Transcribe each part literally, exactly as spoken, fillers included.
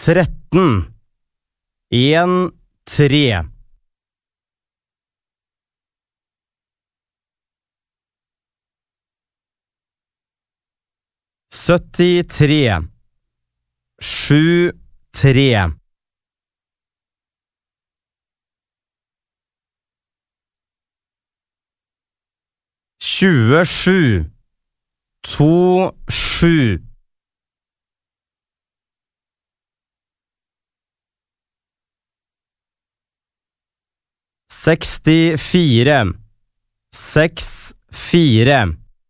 tretten, en, tre. syttitre, sju, tre. tjuesju, to, sju. sekstifire, seks, fire.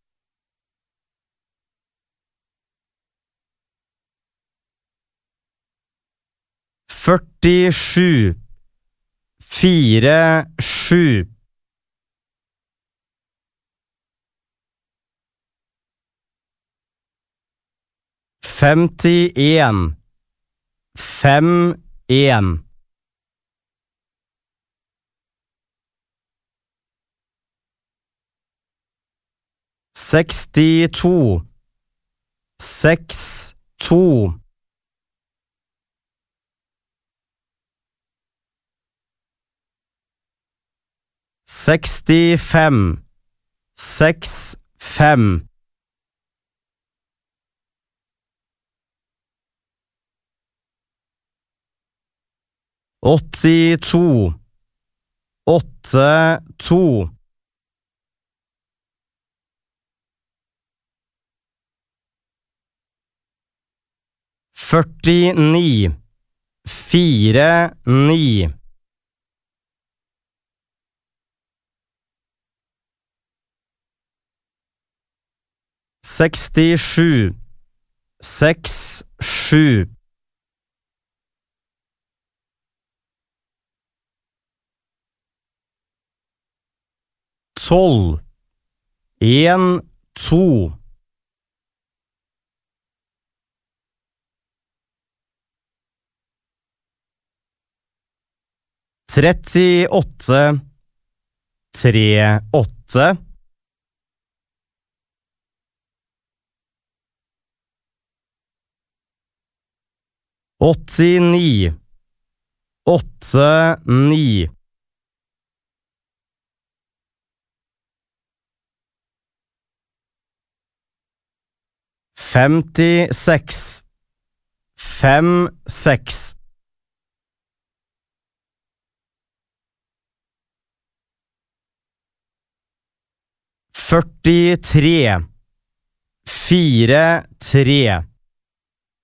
førtisju, fire, sju. femtien, fem, en. sekstito, seks, to. sekstifem, seks, fem. åttito, åtte, to. førtini, fire, ni. sekstisju, seks, sju. tolv, en, to. trettiåtte, tre, åtte. åttini, åtte, ni. femtiseks, fem, seks. førtitre, fire, tre.